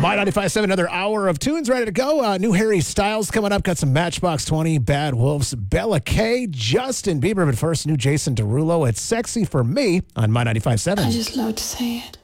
My 95.7, another hour of tunes ready to go. New Harry Styles coming up. Got some Matchbox 20, Bad Wolves, Bella K, Justin Bieber. But first, new Jason Derulo. It's Sexy for Me on My 95.7. I just love to say it.